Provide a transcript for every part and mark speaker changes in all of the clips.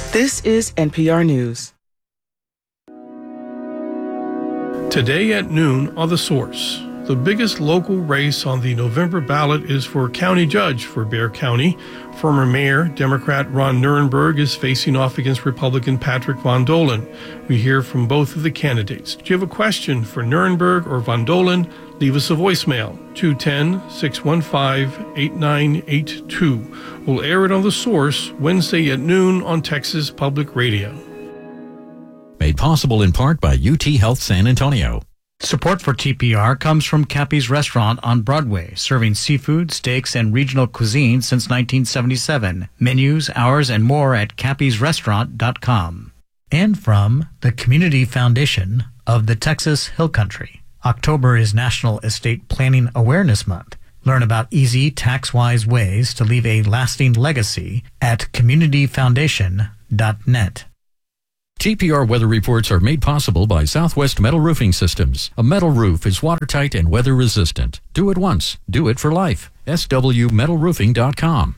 Speaker 1: This is NPR News.
Speaker 2: Today at noon on The Source, the biggest local race on the November ballot is for county judge for Bexar County. Former Mayor, Democrat Ron Nirenberg, is facing off against Republican Patrick Von Dohlen. We hear from both of the candidates. Do you have a question for Nirenberg or Von Dohlen? Leave us a voicemail, 210-615-8982. We'll air it on The Source Wednesday at noon on Texas Public Radio.
Speaker 3: Made possible in part by UT Health San Antonio.
Speaker 4: Support for TPR comes from Cappy's Restaurant on Broadway, serving seafood, steaks, and regional cuisine since 1977. Menus, hours, and more at cappysrestaurant.com. And from the Community Foundation of the Texas Hill Country. October is National Estate Planning Awareness Month. Learn about easy, tax-wise ways to leave a lasting legacy at communityfoundation.net.
Speaker 3: TPR weather reports are made possible by Southwest Metal Roofing Systems. A metal roof is watertight and weather resistant. Do it once. Do it for life. swmetalroofing.com.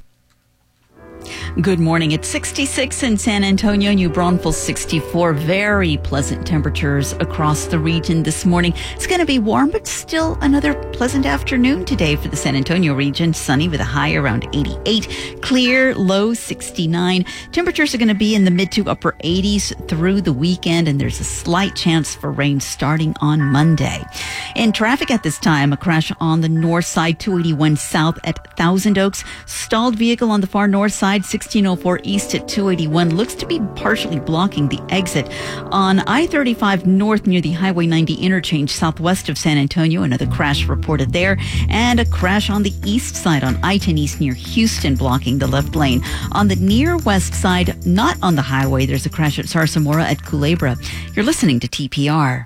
Speaker 5: Good morning. It's 66 in San Antonio, New Braunfels 64. Very pleasant temperatures across the region this morning. It's going to be warm, but still another pleasant afternoon today for the San Antonio region. Sunny with a high around 88. Clear, low 69. Temperatures are going to be in the mid to upper 80s through the weekend, and there's a slight chance for rain starting on Monday. In traffic at this time, a crash on the north side, 281 south at Thousand Oaks. Stalled vehicle on the far north side, 1604 east at 281, looks to be partially blocking the exit. On I-35 north near the Highway 90 interchange southwest of San Antonio, another crash reported there. And a crash on the east side on I-10 east near Houston, blocking the left lane. On the near west side, not on the highway, there's a crash at Sarsamora at Culebra. You're listening to TPR.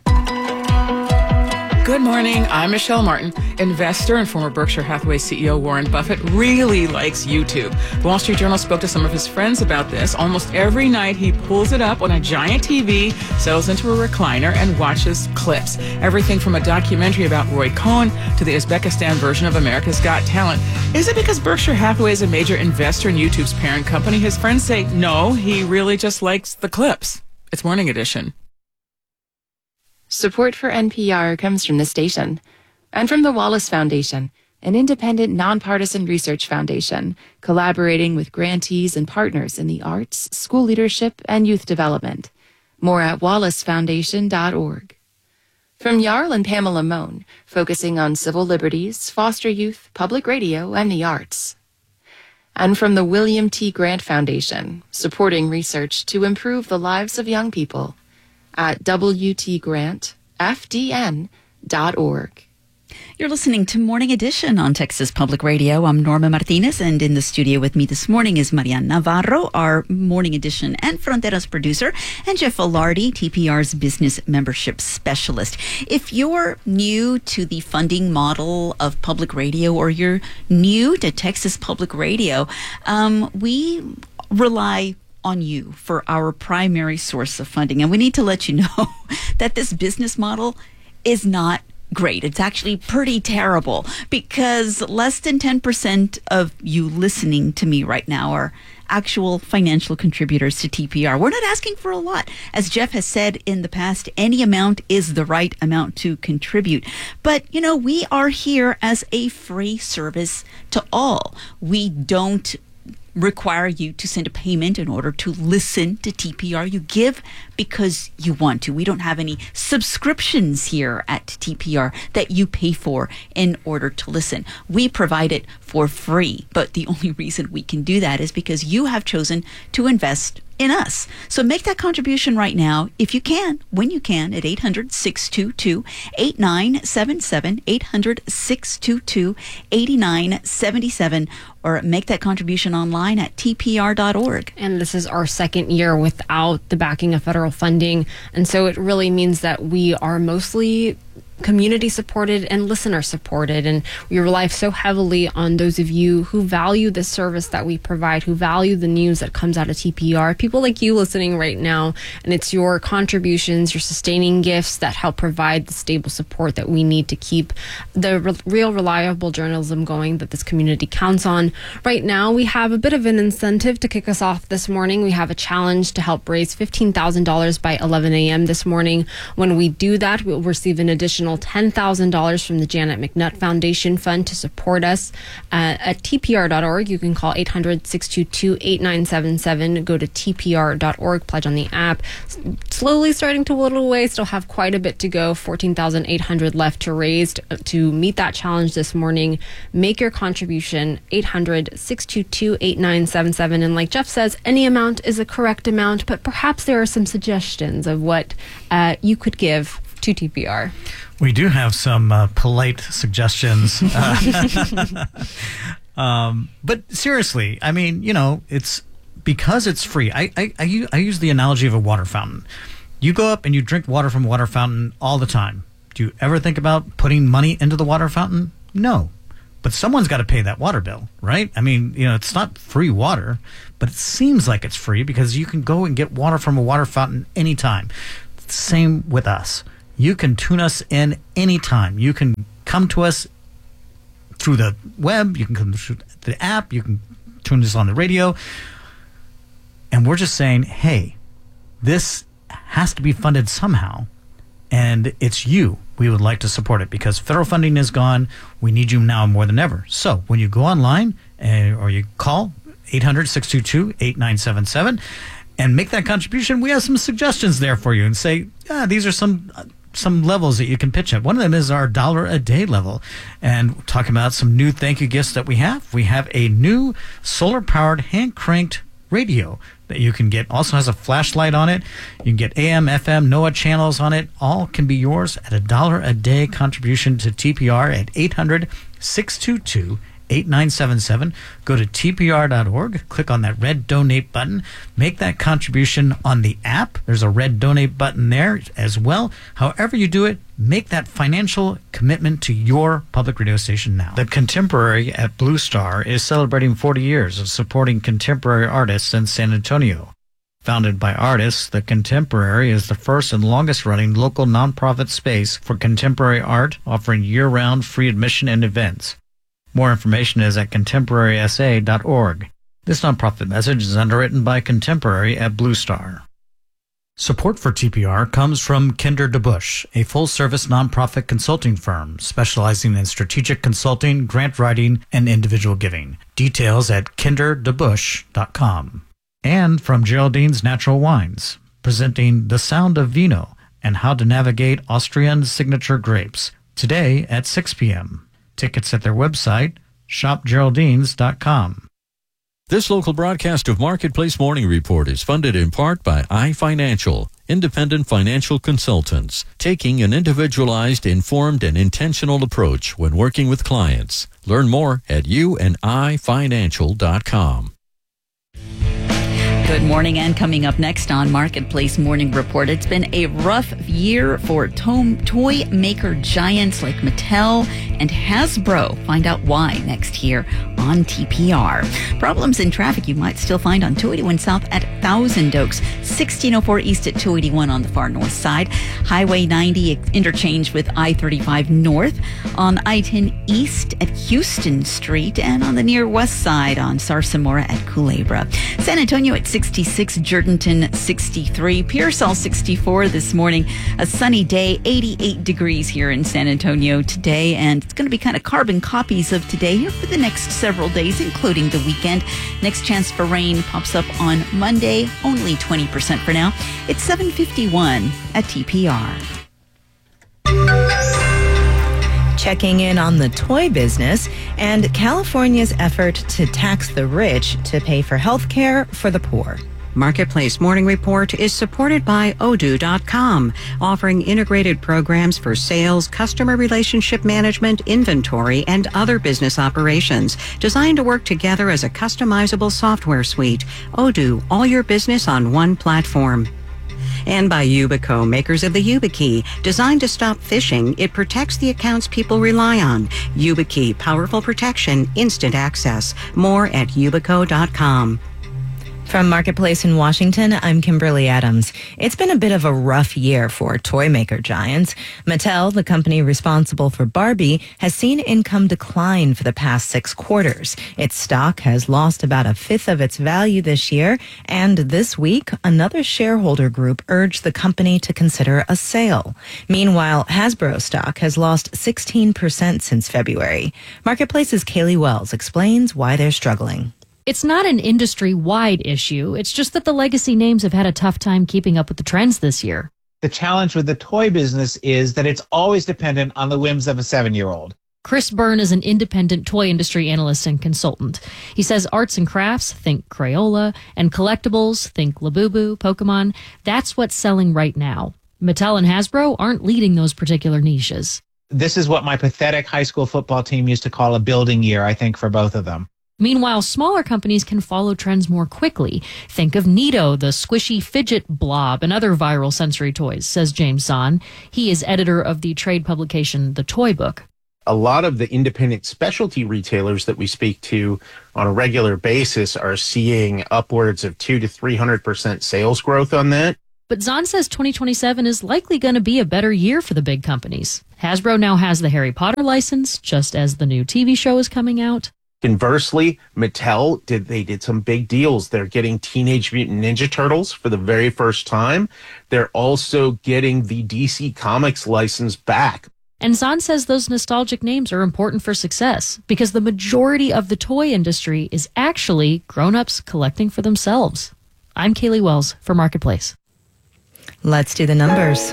Speaker 6: Good morning. I'm Michelle Martin. Investor and former Berkshire Hathaway CEO Warren Buffett really likes YouTube. The Wall Street Journal spoke to some of his friends about this. Almost every night he pulls it up on a giant TV, settles into a recliner, and watches clips. Everything from a documentary about Roy Cohn to the Uzbekistan version of America's Got Talent. Is it because Berkshire Hathaway is a major investor in YouTube's parent company? His friends say no, he really just likes the clips. It's Morning Edition.
Speaker 7: Support for NPR comes from the station and from the Wallace Foundation, an independent, nonpartisan research foundation collaborating with grantees and partners in the arts, school leadership, and youth development. More at wallacefoundation.org. From Jarl and Pamela Mohn, focusing on civil liberties, foster youth, public radio, and the arts. And from the William T. Grant Foundation, supporting research to improve the lives of young people. At WTGrantFDN.org.
Speaker 5: You're listening to Morning Edition on Texas Public Radio. I'm Norma Martinez, and in the studio with me this morning is Marian Navarro, our Morning Edition and Fronteras producer, and Jeff Alardi, TPR's business membership specialist. If you're new to the funding model of public radio, or you're new to Texas Public Radio, we rely on you for our primary source of funding. And we need to let you know that this business model is not great. It's actually pretty terrible, because less than 10% of you listening to me right now are actual financial contributors to TPR. We're not asking for a lot. As Jeff has said in the past, any amount is the right amount to contribute. But, you know, we are here as a free service to all. We don't require you to send a payment in order to listen to TPR. You give because you want to. We don't have any subscriptions here at TPR that you pay for in order to listen. We provide it for free, but the only reason we can do that is because you have chosen to invest in us. So make that contribution right now, if you can, when you can, at 800-622-8977, 800-622-8977, or make that contribution online at tpr.org.
Speaker 8: And this is our second year without the backing of federal funding. And so it really means that we are mostly community supported and listener supported, and we rely so heavily on those of you who value the service that we provide, who value the news that comes out of TPR, people like you listening right now. And it's your contributions, your sustaining gifts that help provide the stable support that we need to keep the real reliable journalism going that this community counts on. Right now we have a bit of an incentive to kick us off this morning. We have a challenge to help raise $15,000 by 11 a.m. this morning. When we do that, we'll receive an additional $10,000 from the Janet McNutt Foundation Fund to support us. At TPR.org, you can call 800-622-8977. Go to TPR.org, pledge on the app. Slowly starting to whittle away, still have quite a bit to go, $14,800 left to raise to meet that challenge this morning. Make your contribution, 800-622-8977. And like Jeff says, any amount is a correct amount, but perhaps there are some suggestions of what you could give to TPR.
Speaker 4: We do have some polite suggestions. But seriously, I mean, it's because it's free. I use the analogy of a water fountain. You go up and you drink water from a water fountain all the time. Do you ever think about putting money into the water fountain? No. But someone's got to pay that water bill, right? I mean, it's not free water, but it seems like it's free because you can go and get water from a water fountain anytime. Same with us. You can tune us in anytime. You can come to us through the web. You can come through the app. You can tune us on the radio. And we're just saying, hey, this has to be funded somehow. And it's you. We would like to support it because federal funding is gone. We need you now more than ever. So when you go online or you call 800-622-8977 and make that contribution, we have some suggestions there for you and say, these are some levels that you can pitch at. One of them is our $1 a day level. And talking about some new thank you gifts that we have. We have a new solar-powered hand-cranked radio that you can get. Also has a flashlight on it. You can get AM, FM, NOAA channels on it. All can be yours at $1 a day contribution to TPR at 800-622-8977. Go to TPR.org, click on that red donate button, make that contribution on the app. There's a red donate button there as well. However you do it, make that financial commitment to your public radio station now. The Contemporary at Blue Star is celebrating 40 years of supporting contemporary artists in San Antonio. Founded by artists, The Contemporary is the first and longest-running local nonprofit space for contemporary art, offering year-round free admission and events. More information is at contemporarysa.org. This nonprofit message is underwritten by Contemporary at Blue Star. Support for TPR comes from Kinder DeBusch, a full-service nonprofit consulting firm specializing in strategic consulting, grant writing, and individual giving. Details at kinderdebusch.com. And from Geraldine's Natural Wines, presenting The Sound of Vino and how to navigate Austrian signature grapes. Today at 6 p.m. Tickets at their website, shopgeraldines.com.
Speaker 3: This local broadcast of Marketplace Morning Report is funded in part by iFinancial, independent financial consultants, taking an individualized, informed, and intentional approach when working with clients. Learn more at youandifinancial.com.
Speaker 5: Good morning, and coming up next on Marketplace Morning Report, it's been a rough year for toy maker giants like Mattel and Hasbro. Find out why next here on TPR. Problems in traffic you might still find on 281 South at Thousand Oaks, 1604 East at 281 on the far north side, Highway 90 interchange with I-35 North, on I-10 East at Houston Street, and on the near west side on Sarsamora at Culebra. San Antonio at 66, Jordanton 63, Pearsall 64 this morning. A sunny day, 88 degrees here in San Antonio today, and it's going to be kind of carbon copies of today here for the next several days, including the weekend. Next chance for rain pops up on Monday, only 20% for now. It's 7:51 at TPR.
Speaker 1: Checking in on the toy business and California's effort to tax the rich to pay for health care for the poor.
Speaker 9: Marketplace Morning Report is supported by Odoo.com, offering integrated programs for sales, customer relationship management, inventory, and other business operations, designed to work together as a customizable software suite. Odoo, all your business on one platform. And by Yubico, makers of the YubiKey. Designed to stop phishing, it protects the accounts people rely on. YubiKey, powerful protection, instant access. More at yubico.com.
Speaker 1: From Marketplace in Washington, I'm Kimberly Adams. It's been a bit of a rough year for toy maker giants. Mattel, the company responsible for Barbie, has seen income decline for the past 6 quarters. Its stock has lost about 1/5 of its value this year, and this week, another shareholder group urged the company to consider a sale. Meanwhile, Hasbro stock has lost 16% since February. Marketplace's Kaylee Wells explains why they're struggling.
Speaker 10: It's not an industry-wide issue. It's just that the legacy names have had a tough time keeping up with the trends this year.
Speaker 11: The challenge with the toy business is that it's always dependent on the whims of a 7-year-old.
Speaker 10: Chris Byrne is an independent toy industry analyst and consultant. He says arts and crafts, think Crayola, and collectibles, think Labubu, Pokemon, that's what's selling right now. Mattel and Hasbro aren't leading those particular niches.
Speaker 11: This is what my pathetic high school football team used to call a building year, I think, for both of them.
Speaker 10: Meanwhile, smaller companies can follow trends more quickly. Think of Neato, the squishy fidget blob, and other viral sensory toys, says James Zahn. He is editor of the trade publication The Toy Book.
Speaker 12: A lot of the independent specialty retailers that we speak to on a regular basis are seeing upwards of 200 to 300% sales growth on that.
Speaker 10: But Zahn says 2027 is likely going to be a better year for the big companies. Hasbro now has the Harry Potter license, just as the new TV show is coming out.
Speaker 12: Conversely, Mattel did some big deals. They're getting Teenage Mutant Ninja Turtles for the very first time. They're also getting the DC Comics license back.
Speaker 10: And Zahn says those nostalgic names are important for success because the majority of the toy industry is actually grown-ups collecting for themselves. I'm Kaylee Wells for Marketplace.
Speaker 1: Let's do the numbers.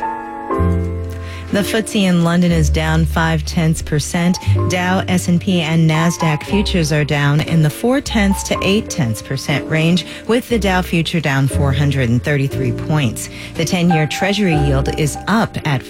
Speaker 1: The FTSE in London is down 0.5%. Dow, S&P, and NASDAQ futures are down in the 0.4 to 0.8% range, with the Dow future down 433 points. The 10-year Treasury yield is up at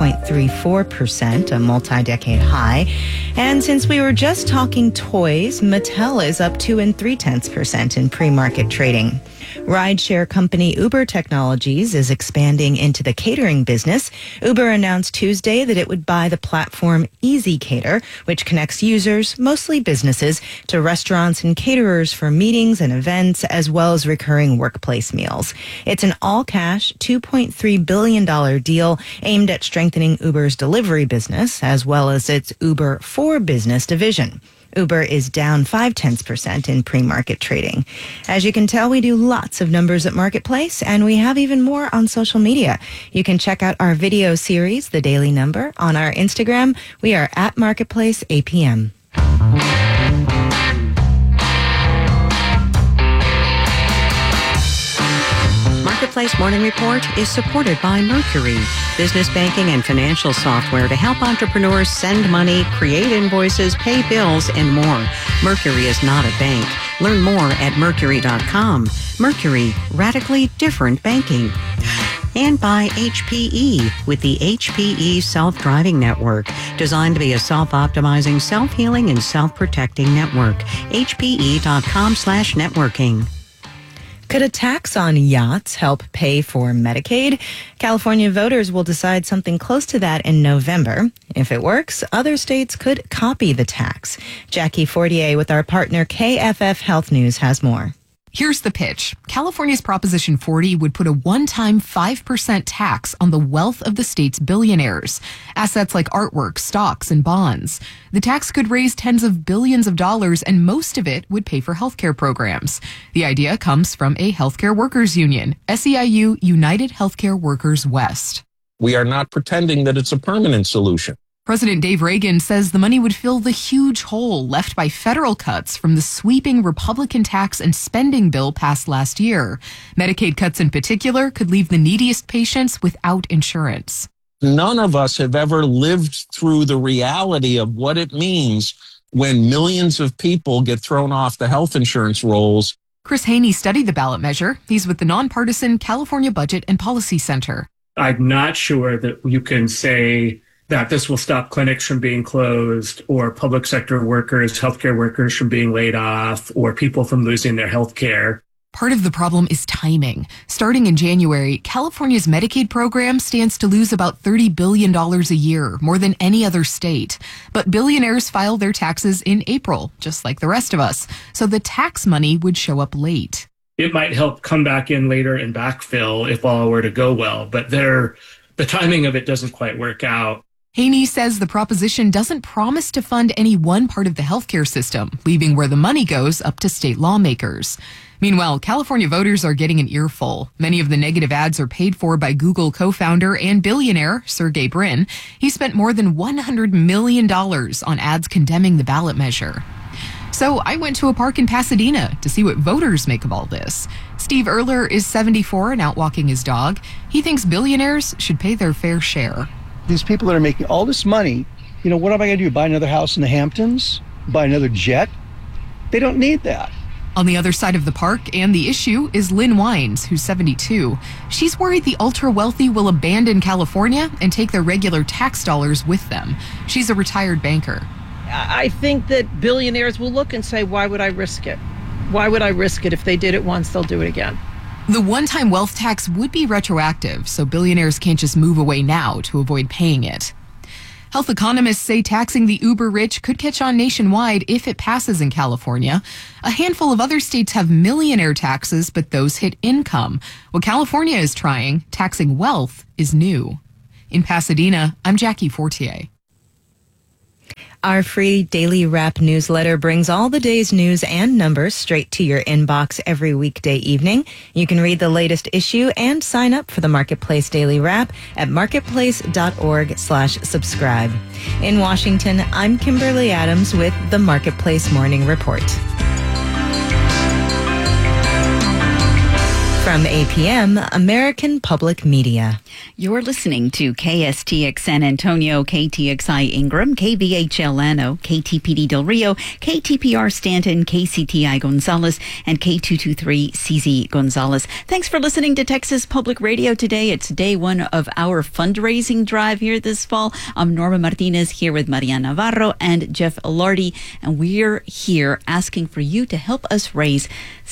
Speaker 1: 5.34%, a multi-decade high. And since we were just talking toys, Mattel is up 2 3/10% in pre-market trading. Rideshare company Uber Technologies is expanding into the catering business. Uber announced Tuesday that it would buy the platform EasyCater, which connects users, mostly businesses, to restaurants and caterers for meetings and events, as well as recurring workplace meals. It's an all-cash $2.3 billion deal aimed at strengthening Uber's delivery business, as well as its Uber for Business division. Uber is down 0.5% in pre-market trading. As you can tell, we do lots of numbers at Marketplace, and we have even more on social media. You can check out our video series, The Daily Number, on our Instagram. We are at Marketplace APM.
Speaker 9: Marketplace Morning Report is supported by Mercury, business banking and financial software to help entrepreneurs send money, create invoices, pay bills, and more. Mercury is not a bank. Learn more at Mercury.com. Mercury, radically different banking. And by HPE with the HPE Self-Driving Network, designed to be a self-optimizing, self-healing, and self-protecting network. HPE.com/networking.
Speaker 1: Could a tax on yachts help pay for Medicaid? California voters will decide something close to that in November. If it works, other states could copy the tax. Jackie Fortier with our partner KFF Health News has more.
Speaker 13: Here's the pitch. California's Proposition 40 would put a one-time 5% tax on the wealth of the state's billionaires, assets like artwork, stocks, and bonds. The tax could raise tens of billions of dollars, and most of it would pay for healthcare programs. The idea comes from a healthcare workers union, SEIU United Healthcare Workers West.
Speaker 14: We are not pretending that it's a permanent solution.
Speaker 13: President Dave Reagan says the money would fill the huge hole left by federal cuts from the sweeping Republican tax and spending bill passed last year. Medicaid cuts in particular could leave the neediest patients without insurance.
Speaker 14: None of us have ever lived through the reality of what it means when millions of people get thrown off the health insurance rolls.
Speaker 13: Chris Haney studied the ballot measure. He's with the nonpartisan California Budget and Policy Center.
Speaker 15: I'm not sure that you can say that this will stop clinics from being closed or public sector workers, healthcare workers from being laid off or people from losing their health care.
Speaker 13: Part of the problem is timing. Starting in January, California's Medicaid program stands to lose about $30 billion a year, more than any other state. But billionaires file their taxes in April, just like the rest of us, so the tax money would show up late.
Speaker 15: It might help come back in later and backfill if all were to go well, but the timing of it doesn't quite work out.
Speaker 13: Haney says the proposition doesn't promise to fund any one part of the healthcare system, leaving where the money goes up to state lawmakers. Meanwhile, California voters are getting an earful. Many of the negative ads are paid for by Google co-founder and billionaire Sergey Brin. He spent more than $100 million on ads condemning the ballot measure. So I went to a park in Pasadena to see what voters make of all this. Steve Erler is 74 and out walking his dog. He thinks billionaires should pay their fair share.
Speaker 16: These people that are making all this money, what am I going to do? Buy another house in the Hamptons? Buy another jet? They don't need that.
Speaker 13: On the other side of the park and the issue is Lynn Wines, who's 72. She's worried the ultra-wealthy will abandon California and take their regular tax dollars with them. She's a retired banker.
Speaker 17: I think that billionaires will look and say, why would I risk it? Why would I risk it? If they did it once, they'll do it again.
Speaker 13: The one-time wealth tax would be retroactive, so billionaires can't just move away now to avoid paying it. Health economists say taxing the uber-rich could catch on nationwide if it passes in California. A handful of other states have millionaire taxes, but those hit income. What California is trying, taxing wealth, is new. In Pasadena, I'm Jackie Fortier.
Speaker 1: Our free daily wrap newsletter brings all the day's news and numbers straight to your inbox every weekday evening. You can read the latest issue and sign up for the Marketplace Daily Wrap at marketplace.org/subscribe. In Washington, I'm Kimberly Adams with the Marketplace Morning Report. From APM, American Public Media.
Speaker 5: You're listening to KSTX San Antonio, KTXI Ingram, KVHL Llano, KTPD Del Rio, KTPR Stanton, KCTI Gonzales, and K223CZ Gonzales. Thanks for listening to Texas Public Radio today. It's day one of our fundraising drive here this fall. I'm Norma Martinez here with Maria Navarro and Jeff Alardi, and we're here asking for you to help us raise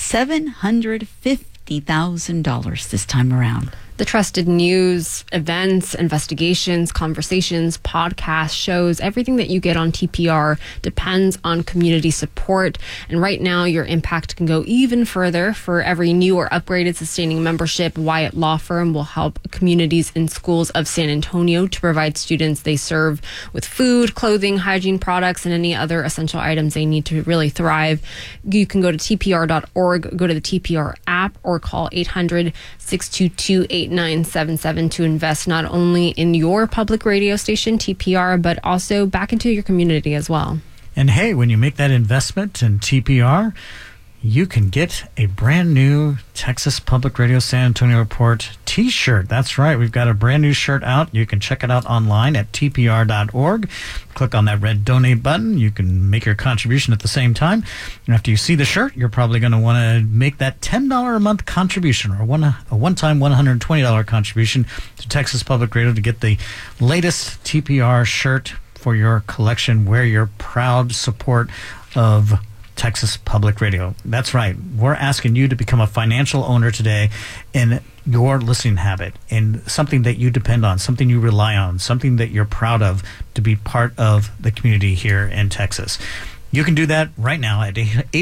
Speaker 5: $750,000 this time around.
Speaker 8: The trusted news, events, investigations, conversations, podcasts, shows, everything that you get on TPR depends on community support. And right now, your impact can go even further. For every new or upgraded sustaining membership, Wyatt Law Firm will help communities in schools of San Antonio to provide students they serve with food, clothing, hygiene products, and any other essential items they need to really thrive. You can go to tpr.org, go to the TPR app, or call 800-622-8977 to invest not only in your public radio station, TPR, but also back into your community as well.
Speaker 4: And hey, when you make that investment in TPR, you can get a brand new Texas Public Radio San Antonio Report t-shirt. That's right. We've got a brand new shirt out. You can check it out online at tpr.org. Click on that red donate button. You can make your contribution at the same time. And after you see the shirt, you're probably going to want to make that $10 a month contribution, or a one-time $120 contribution to Texas Public Radio to get the latest TPR shirt for your collection. Wear your proud support of Texas Public Radio. That's right. We're asking you to become a financial owner today in your listening habit, in something that you depend on, something you rely on, something that you're proud of, to be part of the community here in Texas. You can do that right now at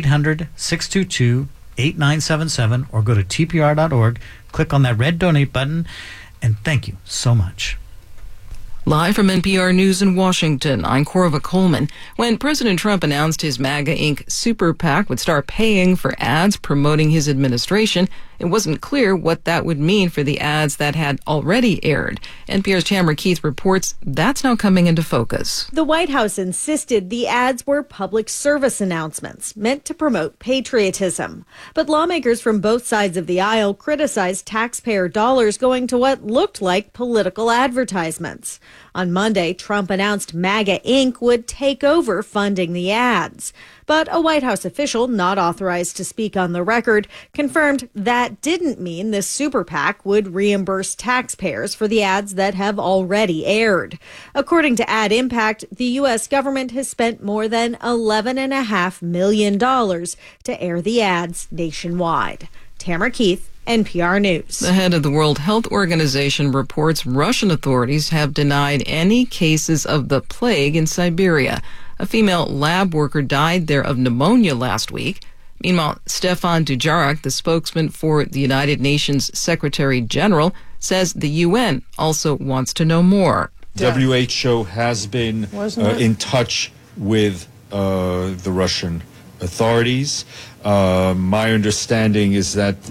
Speaker 4: 800-622-8977 or go to tpr.org, click on that red donate button, and thank you so much.
Speaker 18: Live from NPR News in Washington, I'm Corva Coleman. When President Trump announced his MAGA Inc. super PAC would start paying for ads promoting his administration, it wasn't clear what that would mean for the ads that had already aired. NPR's Tamara Keith reports that's now coming into focus.
Speaker 19: The White House insisted the ads were public service announcements meant to promote patriotism. But lawmakers from both sides of the aisle criticized taxpayer dollars going to what looked like political advertisements. On Monday, Trump announced MAGA Inc. would take over funding the ads. But a White House official not authorized to speak on the record confirmed that didn't mean this super PAC would reimburse taxpayers for the ads that have already aired. According to Ad Impact, the U.S. government has spent more than $11.5 million to air the ads nationwide. Tamara Keith, NPR News.
Speaker 18: The head of the World Health Organization reports Russian authorities have denied any cases of the plague in Siberia. A female lab worker died there of pneumonia last week. Meanwhile, Stefan Dujarric, the spokesman for the United Nations Secretary General, says the UN also wants to know more.
Speaker 20: WHO has been in touch with the Russian authorities. My understanding is that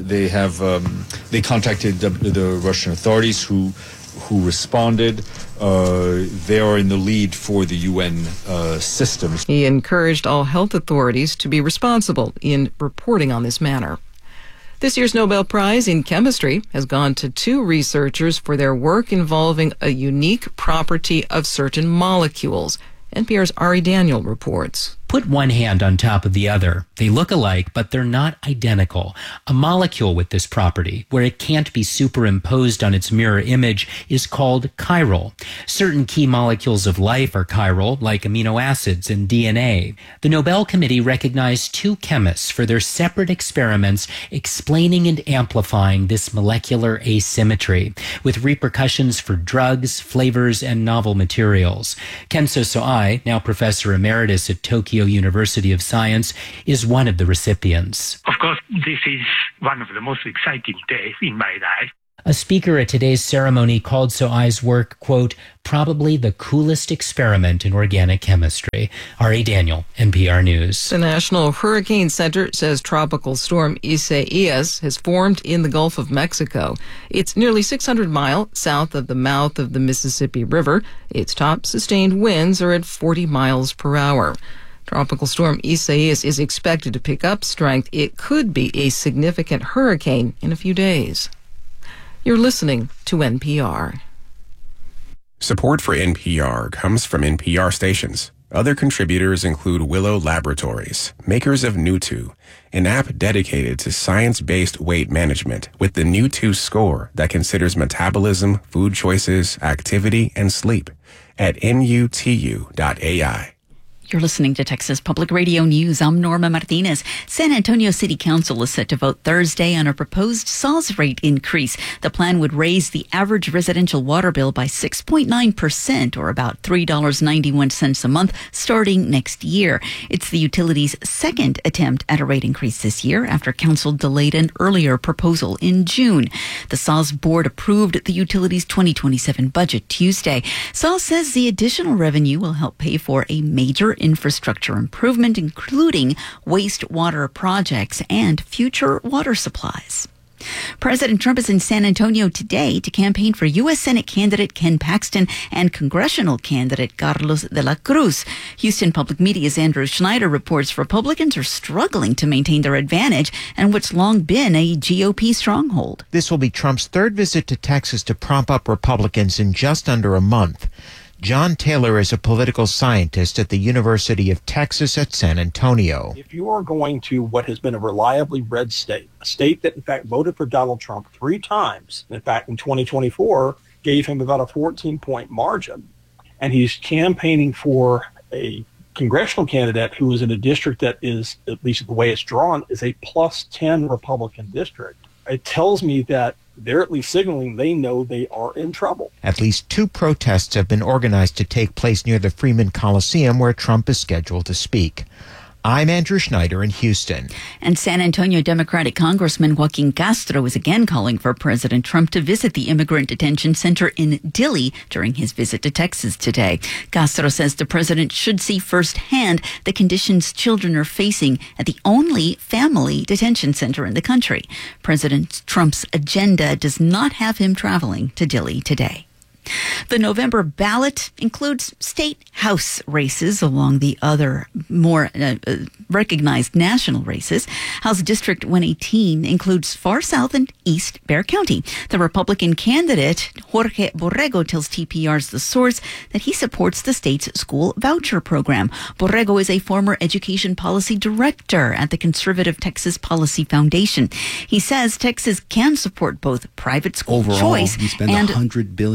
Speaker 20: they contacted the Russian authorities who responded. They are in the lead for the UN systems.
Speaker 18: He encouraged all health authorities to be responsible in reporting on this matter. This year's Nobel Prize in Chemistry has gone to 2 researchers for their work involving a unique property of certain molecules. NPR's Ari Daniel reports.
Speaker 21: Put one hand on top of the other. They look alike, but they're not identical. A molecule with this property, where it can't be superimposed on its mirror image, is called chiral. Certain key molecules of life are chiral, like amino acids and DNA. The Nobel Committee recognized 2 chemists for their separate experiments explaining and amplifying this molecular asymmetry, with repercussions for drugs, flavors, and novel materials. Kenzo Soai, now professor emeritus at Tokyo University of Science, is one of the recipients.
Speaker 22: Of course, this is one of the most exciting days in my life.
Speaker 21: A speaker at today's ceremony called Soai's work, quote, probably the coolest experiment in organic chemistry. Ari Daniel, NPR News.
Speaker 18: The National Hurricane Center says Tropical Storm Isaias has formed in the Gulf of Mexico. It's nearly 600 miles south of the mouth of the Mississippi River. Its top sustained winds are at 40 miles per hour. Tropical Storm Isaias is expected to pick up strength. It could be a significant hurricane in a few days. You're listening to NPR.
Speaker 23: Support for NPR comes from NPR stations. Other contributors include Willow Laboratories, makers of New2, an app dedicated to science-based weight management with the New2 score that considers metabolism, food choices, activity, and sleep at nutu.ai.
Speaker 5: You're listening to Texas Public Radio News. I'm Norma Martinez. San Antonio City Council is set to vote Thursday on a proposed SAWS rate increase. The plan would raise the average residential water bill by 6.9%, or about $3.91 a month, starting next year. It's the utility's second attempt at a rate increase this year, after council delayed an earlier proposal in June. The SAWS board approved the utility's 2027 budget Tuesday. SAWS says the additional revenue will help pay for a major infrastructure improvement, including wastewater projects and future water supplies. President Trump is in San Antonio today to campaign for U.S. Senate candidate Ken Paxton and congressional candidate Carlos de la Cruz. Houston Public Media's Andrew Schneider reports Republicans are struggling to maintain their advantage and what's long been a GOP stronghold.
Speaker 11: This will be Trump's 3rd visit to Texas to prop up Republicans in just under a month. John Taylor is a political scientist at the University of Texas at San Antonio.
Speaker 24: If you are going to what has been a reliably red state, a state that in fact voted for Donald Trump 3 times, in fact in 2024 gave him about a 14-point margin, and he's campaigning for a congressional candidate who is in a district that is, at least the way it's drawn, is a plus 10 Republican district. It tells me that they're at least signaling they know they are in trouble.
Speaker 11: At least 2 protests have been organized to take place near the Freeman Coliseum, where Trump is scheduled to speak. I'm Andrew Schneider in Houston.
Speaker 5: And San Antonio Democratic Congressman Joaquin Castro is again calling for President Trump to visit the immigrant detention center in Dilley during his visit to Texas today. Castro says the president should see firsthand the conditions children are facing at the only family detention center in the country. President Trump's agenda does not have him traveling to Dilley today. The November ballot includes state House races along the other more recognized national races. House District 118 includes far south and east Bexar County. The Republican candidate, Jorge Borrego, tells TPR's The Source that he supports the state's school voucher program. Borrego is a former education policy director at the conservative Texas Policy Foundation. He says Texas can support both private school
Speaker 25: Overall,
Speaker 5: choice
Speaker 25: we spend
Speaker 5: and
Speaker 25: $100 billion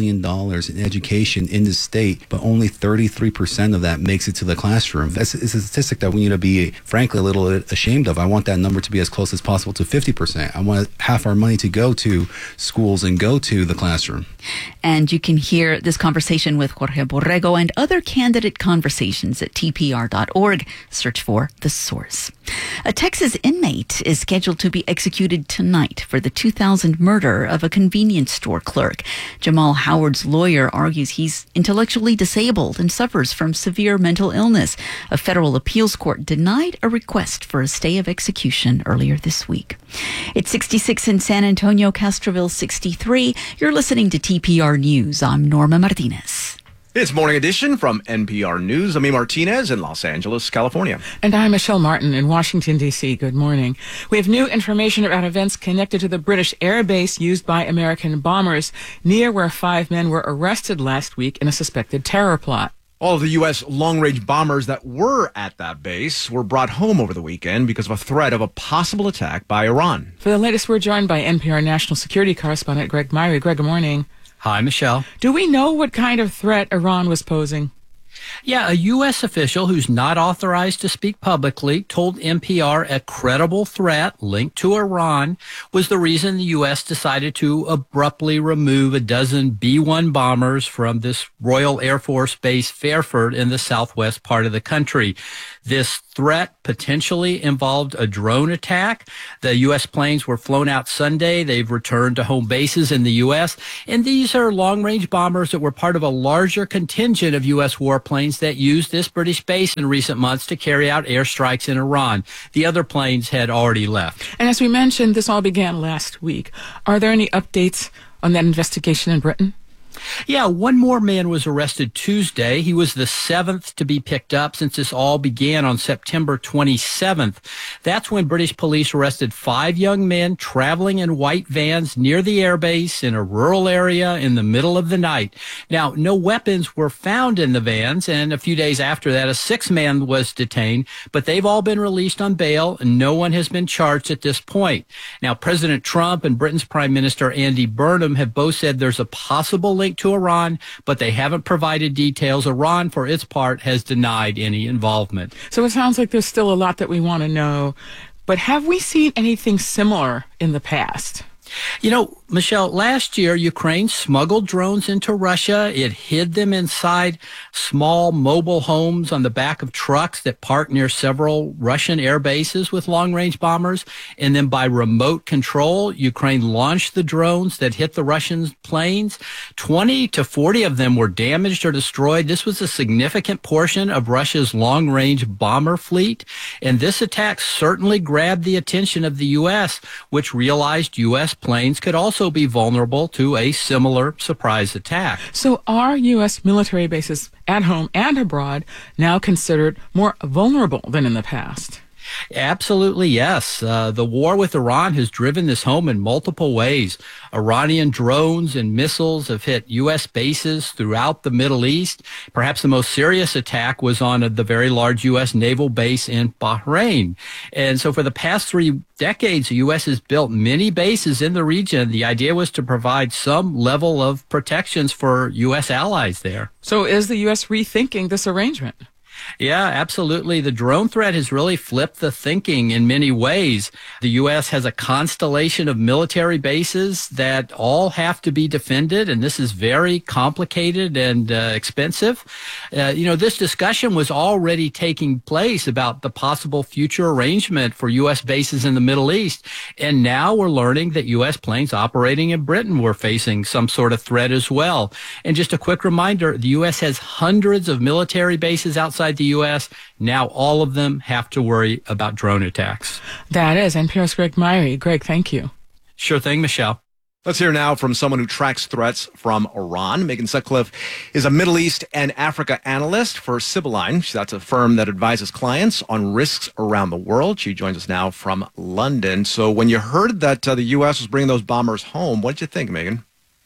Speaker 2: in education in the state, but only 33% of that makes it to the classroom. That's a statistic that we need to be, frankly, a little ashamed of. I want that number to be as close as possible to 50%. I want half our money to go to schools and go to the classroom.
Speaker 5: And you can hear this conversation with Jorge Borrego and other candidate conversations at tpr.org. Search for The Source. A Texas inmate is scheduled to be executed tonight for the 2000 murder of a convenience store clerk. Jamal Howard's lawyer argues he's intellectually disabled and suffers from severe mental illness. A federal appeals court denied a request for a stay of execution earlier this week. It's 66 in San Antonio, Castroville 63. You're listening to TPR News. I'm Norma Martinez.
Speaker 3: It's Morning Edition from NPR News. I'm Martinez in Los Angeles, California.
Speaker 6: And I'm Michelle Martin in Washington, D.C. Good morning. We have new information about events connected to the British air base used by American bombers near where 5 men were arrested last week in a suspected terror plot.
Speaker 3: All of the U.S. long-range bombers that were at that base were brought home over the weekend because of a threat of a possible attack by Iran.
Speaker 6: For the latest, we're joined by NPR national security correspondent Greg Myrie. Greg, good morning.
Speaker 21: Hi, Michelle.
Speaker 6: Do we know what kind of threat Iran was posing?
Speaker 21: Yeah, a U.S. official who's not authorized to speak publicly told NPR a credible threat linked to Iran was the reason the U.S. decided to abruptly remove a dozen B-1 bombers from this Royal Air Force Base Fairford in the southwest part of the country. This threat potentially involved a drone attack. The U.S. planes were flown out Sunday. They've returned to home bases in the U.S. And these are long-range bombers that were part of a larger contingent of U.S. warplanes that used this British base in recent months to carry out airstrikes in Iran. The other planes had already left.
Speaker 6: And as we mentioned, this all began last week. Are there any updates on that investigation in Britain?
Speaker 21: Yeah, one more man was arrested Tuesday. He was the 7th to be picked up since this all began on September 27th. That's when British police arrested 5 young men traveling in white vans near the airbase in a rural area in the middle of the night. Now, no weapons were found in the vans, and a few days after that, a 6th man was detained, but they've all been released on bail, and no one has been charged at this point. Now, President Trump and Britain's Prime Minister Andy Burnham have both said there's a possible link to Iran, but they haven't provided details. Iran, for its part, has denied any involvement.
Speaker 6: So it sounds like there's still a lot that we want to know. But have we seen anything similar in the past?
Speaker 21: You know, Michelle, last year, Ukraine smuggled drones into Russia. It hid them inside small mobile homes on the back of trucks that parked near several Russian air bases with long-range bombers. And then by remote control, Ukraine launched the drones that hit the Russian planes. 20 to 40 of them were damaged or destroyed. This was a significant portion of Russia's long-range bomber fleet. And this attack certainly grabbed the attention of the U.S., which realized U.S. planes could also be vulnerable to a similar surprise attack.
Speaker 6: So are U.S. military bases at home and abroad now considered more vulnerable than in the past?
Speaker 21: Absolutely, yes. The war with Iran has driven this home in multiple ways. Iranian drones and missiles have hit U.S. bases throughout the Middle East. Perhaps the most serious attack was on the very large U.S. naval base in Bahrain. And so for the past 3 decades, the U.S. has built many bases in the region. The idea was to provide some level of protections for U.S. allies there.
Speaker 6: So is the U.S. rethinking this arrangement?
Speaker 21: Yeah, absolutely. The drone threat has really flipped the thinking in many ways. The U.S. has a constellation of military bases that all have to be defended, and this is very complicated and expensive. This discussion was already taking place about the possible future arrangement for U.S. bases in the Middle East, and now we're learning that U.S. planes operating in Britain were facing some sort of threat as well. And just a quick reminder, the U.S. has hundreds of military bases outside the U.S. Now all of them have to worry about drone attacks.
Speaker 6: That is NPR's Greg Myrie. Greg, thank you.
Speaker 21: Sure thing, Michelle.
Speaker 3: Let's hear now from someone who tracks threats from Iran. Megan Sutcliffe is a Middle East and Africa analyst for Sibylline. That's a firm that advises clients on risks around the world. She joins us now from London. So when you heard that the U.S. was bringing those bombers home, what did you think, Megan?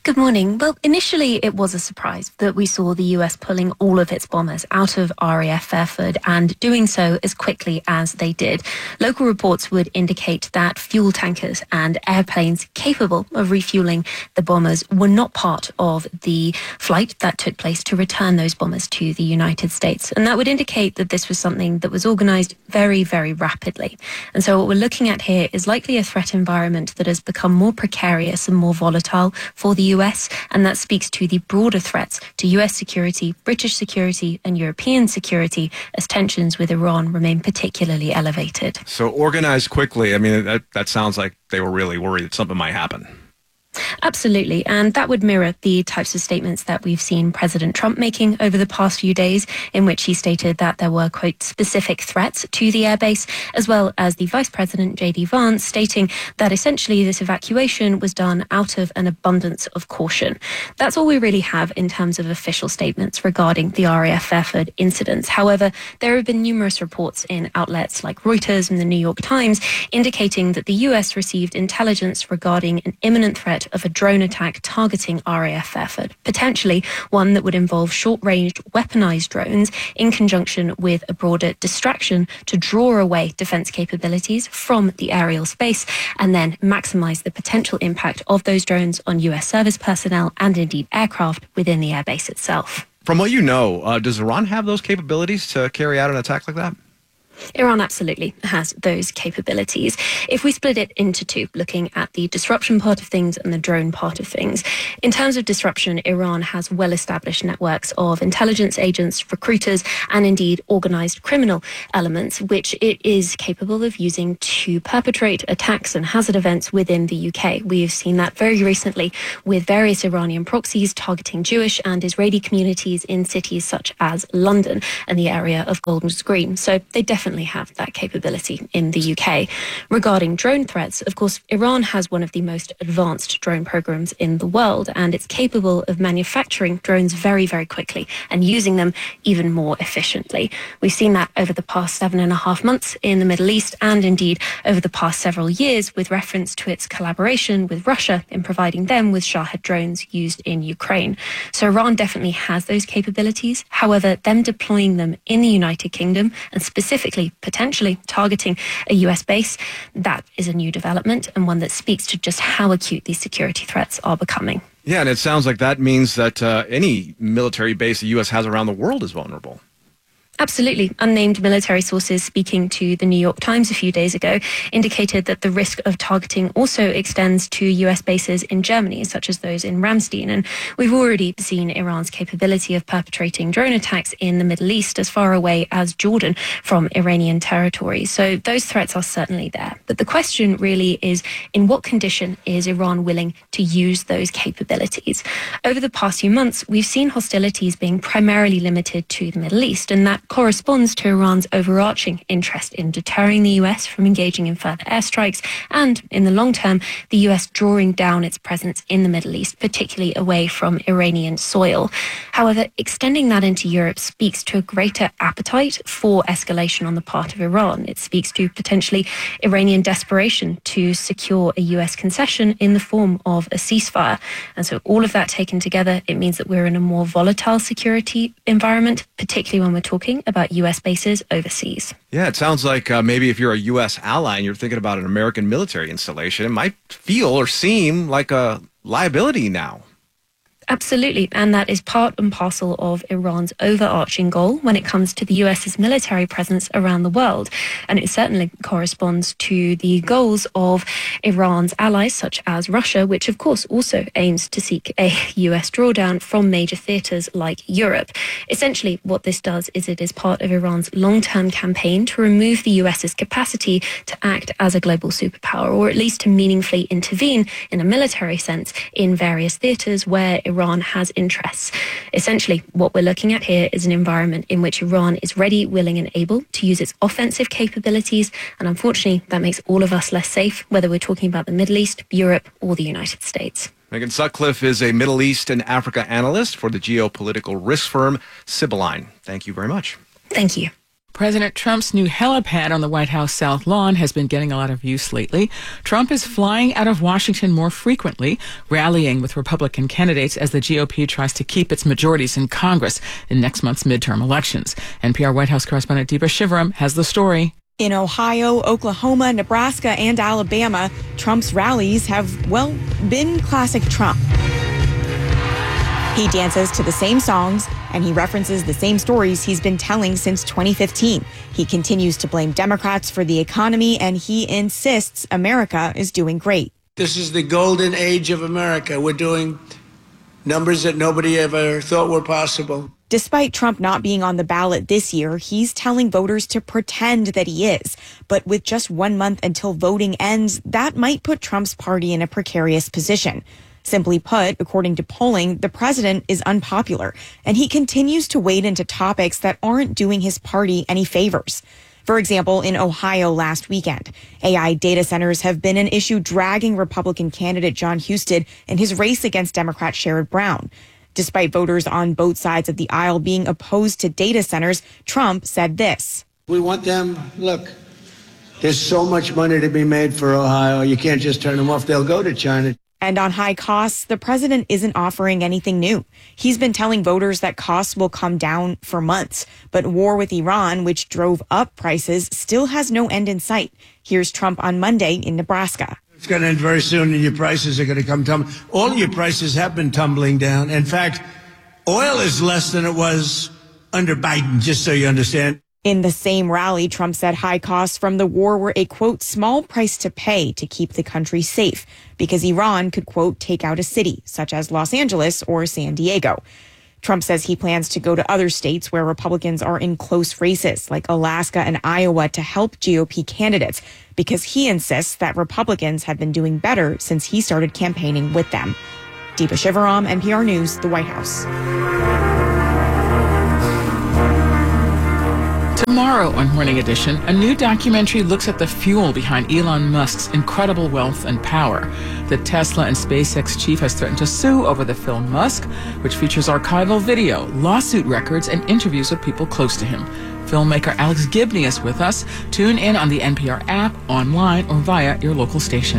Speaker 7: Good morning. Well, initially it was a surprise that we saw the US pulling all of its bombers out of RAF Fairford and doing so as quickly as they did. Local reports would indicate that fuel tankers and airplanes capable of refueling the bombers were not part of the flight that took place to return those bombers to the United States. And that would indicate that this was something that was organized very, very rapidly. And so what we're looking at here is likely a threat environment that has become more precarious and more volatile for the US, and that speaks to the broader threats to US security, British security, and European security as tensions with Iran remain particularly elevated.
Speaker 3: So organized quickly. I mean, that sounds like they were really worried that something might happen.
Speaker 7: Absolutely. And that would mirror the types of statements that we've seen President Trump making over the past few days, in which he stated that there were, quote, specific threats to the airbase, as well as the Vice President, J.D. Vance, stating that essentially this evacuation was done out of an abundance of caution. That's all we really have in terms of official statements regarding the RAF Fairford incidents. However, there have been numerous reports in outlets like Reuters and the New York Times indicating that the US received intelligence regarding an imminent threat of a drone attack targeting RAF Fairford, potentially one that would involve short-ranged weaponized drones in conjunction with a broader distraction to draw away defense capabilities from the aerial space and then maximize the potential impact of those drones on US service personnel and indeed aircraft within the airbase itself.
Speaker 3: From what you know, does Iran have those capabilities to carry out an attack like that?
Speaker 7: Iran absolutely has those capabilities. If we split it into two, looking at the disruption part of things and the drone part of things, in terms of disruption, Iran has well-established networks of intelligence agents, recruiters, and indeed organized criminal elements, which it is capable of using to perpetrate attacks and hazard events within the UK. We have seen that very recently with various Iranian proxies targeting Jewish and Israeli communities in cities such as London and the area of Golders Green. So they definitely have that capability in the UK. Regarding drone threats, of course, Iran has one of the most advanced drone programs in the world, and it's capable of manufacturing drones very, very quickly and using them even more efficiently. We've seen that over the past 7.5 months in the Middle East and indeed over the past several years with reference to its collaboration with Russia in providing them with Shahed drones used in Ukraine. So Iran definitely has those capabilities. However, them deploying them in the United Kingdom and specifically potentially targeting a US base, that is a new development and one that speaks to just how acute these security threats are becoming.
Speaker 3: Yeah, and it sounds like that means that any military base the U.S. has around the world is vulnerable.
Speaker 7: Absolutely. Unnamed military sources speaking to the New York Times a few days ago indicated that the risk of targeting also extends to US bases in Germany, such as those in Ramstein. And we've already seen Iran's capability of perpetrating drone attacks in the Middle East as far away as Jordan from Iranian territory. So those threats are certainly there. But the question really is, in what condition is Iran willing to use those capabilities? Over the past few months, we've seen hostilities being primarily limited to the Middle East, and that corresponds to Iran's overarching interest in deterring the US from engaging in further airstrikes and, in the long term, the US drawing down its presence in the Middle East, particularly away from Iranian soil. However, extending that into Europe speaks to a greater appetite for escalation on the part of Iran. It speaks to potentially Iranian desperation to secure a US concession in the form of a ceasefire. And so all of that taken together, it means that we're in a more volatile security environment, particularly when we're talking about US bases overseas.
Speaker 3: Yeah, it sounds like maybe if you're a U.S. ally and you're thinking about an American military installation, it might feel or seem like a liability now.
Speaker 7: Absolutely, and that is part and parcel of Iran's overarching goal when it comes to the US's military presence around the world. And it certainly corresponds to the goals of Iran's allies, such as Russia, which of course also aims to seek a US drawdown from major theatres like Europe. Essentially, what this does is it is part of Iran's long-term campaign to remove the US's capacity to act as a global superpower, or at least to meaningfully intervene in a military sense in various theatres where Iran has interests. Essentially, what we're looking at here is an environment in which Iran is ready, willing and able to use its offensive capabilities. And unfortunately, that makes all of us less safe, whether we're talking about the Middle East, Europe or the United States.
Speaker 3: Megan Sutcliffe is a Middle East and Africa analyst for the geopolitical risk firm Sibylline. Thank you very much.
Speaker 7: Thank you.
Speaker 6: President Trump's new helipad on the White House South Lawn has been getting a lot of use lately. Trump is flying out of Washington more frequently, rallying with Republican candidates as the GOP tries to keep its majorities in Congress in next month's midterm elections. NPR White House correspondent Deepa Shivaram has the story.
Speaker 9: In Ohio, Oklahoma, Nebraska, and Alabama, Trump's rallies have, well, been classic Trump. He dances to the same songs, and he references the same stories he's been telling since 2015. He continues to blame Democrats for the economy, and he insists America is doing great.
Speaker 10: This is the golden age of America. We're doing numbers that nobody ever thought were possible.
Speaker 9: Despite Trump not being on the ballot this year, he's telling voters to pretend that he is. But with just 1 month until voting ends, that might put Trump's party in a precarious position. Simply put, according to polling, the president is unpopular, and he continues to wade into topics that aren't doing his party any favors. For example, in Ohio last weekend, AI data centers have been an issue dragging Republican candidate Jon Husted in his race against Democrat Sherrod Brown. Despite voters on both sides of the aisle being opposed to data centers, Trump said this.
Speaker 10: We want them, look, there's so much money to be made for Ohio. You can't just turn them off. They'll go to China.
Speaker 9: And on high costs, the president isn't offering anything new. He's been telling voters that costs will come down for months. But war with Iran, which drove up prices, still has no end in sight. Here's Trump on Monday in Nebraska.
Speaker 10: It's going to end very soon, and your prices are going to come tumbling. All your prices have been tumbling down. In fact, oil is less than it was under Biden, just so you understand.
Speaker 9: In the same rally, Trump said high costs from the war were a, quote, small price to pay to keep the country safe because Iran could, quote, take out a city such as Los Angeles or San Diego. Trump says he plans to go to other states where Republicans are in close races like Alaska and Iowa to help GOP candidates because he insists that Republicans have been doing better since he started campaigning with them. Deepa Shivaram, NPR News, the White House.
Speaker 6: Tomorrow on Morning Edition, a new documentary looks at the fuel behind Elon Musk's incredible wealth and power. The Tesla and SpaceX chief has threatened to sue over the film Musk, which features archival video, lawsuit records, and interviews with people close to him. Filmmaker Alex Gibney is with us. Tune in on the NPR app, online, or via your local station.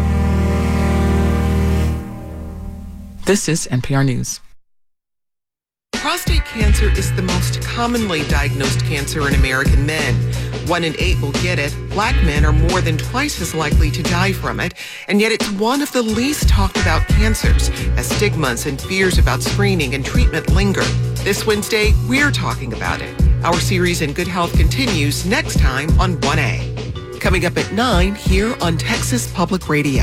Speaker 6: This is NPR News.
Speaker 12: Prostate cancer is the most commonly diagnosed cancer in American men. 1 in 8 will get it. Black men are more than twice as likely to die from it, and yet it's one of the least talked about cancers, as stigmas and fears about screening and treatment linger. This Wednesday, we're talking about it. Our series In Good Health continues next time on 1A. Coming up at 9 here on Texas Public Radio.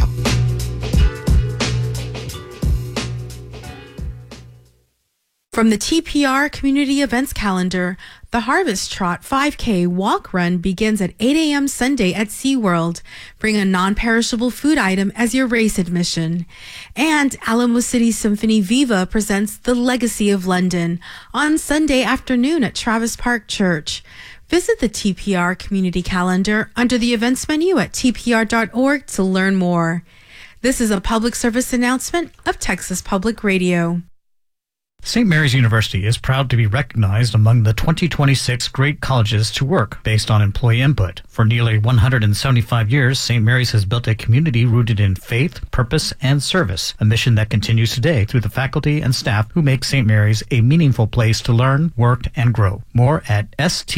Speaker 14: From the TPR Community Events Calendar, the Harvest Trot 5K Walk Run begins at 8 a.m. Sunday at SeaWorld. Bring a non-perishable food item as your race admission. And Alamo City Symphony Viva presents The Legacy of London on Sunday afternoon at Travis Park Church. Visit the TPR Community Calendar under the events menu at tpr.org to learn more. This is a public service announcement of Texas Public Radio.
Speaker 4: St. Mary's University is proud to be recognized among the 2026 Great Colleges to Work based on employee input. For nearly 175 years, St. Mary's has built a community rooted in faith, purpose, and service, a mission that continues today through the faculty and staff who make St. Mary's a meaningful place to learn, work, and grow. More at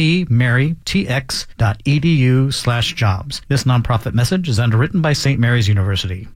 Speaker 4: stmarytx.edu/jobs. This nonprofit message is underwritten by St. Mary's University.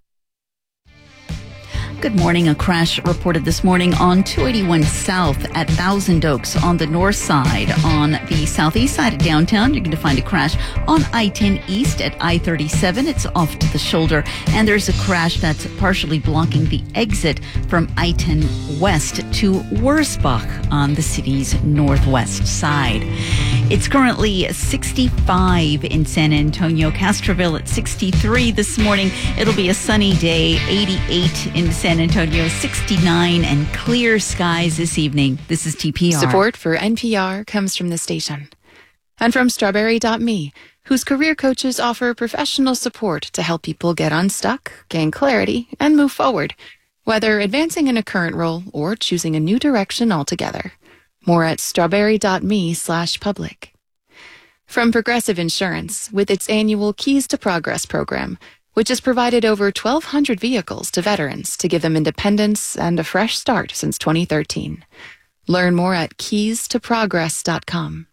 Speaker 5: Good morning. A crash reported this morning on 281 South at Thousand Oaks on the north side. On the southeast side of downtown, you're going to find a crash on I-10 East at I-37. It's off to the shoulder. And there's a crash that's partially blocking the exit from I-10 West to Wurzbach on the city's northwest side. It's currently 65 in San Antonio. Castroville at 63 this morning. It'll be a sunny day. 88 in San Antonio, 69, and clear skies this evening. This is TPR.
Speaker 25: Support for NPR comes from the station and from Strawberry.me, whose career coaches offer professional support to help people get unstuck, gain clarity, and move forward, whether advancing in a current role or choosing a new direction altogether. More at Strawberry.me/public. From Progressive Insurance, with its annual Keys to Progress program, which has provided over 1,200 vehicles to veterans to give them independence and a fresh start since 2013. Learn more at keystoprogress.com.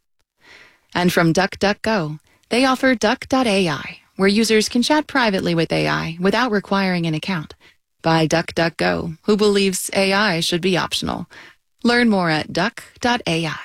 Speaker 25: And from DuckDuckGo, they offer Duck.ai, where users can chat privately with AI without requiring an account. By DuckDuckGo, who believes AI should be optional. Learn more at Duck.ai.